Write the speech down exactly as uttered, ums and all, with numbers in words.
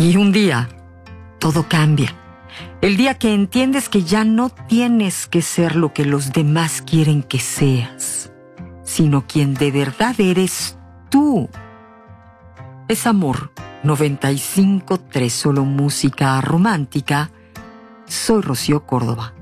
Y un día, todo cambia. El día que entiendes que ya no tienes que ser lo que los demás quieren que seas, sino quien de verdad eres tú. Es Amor noventa y cinco punto tres, solo música romántica. Soy Rocío Córdoba.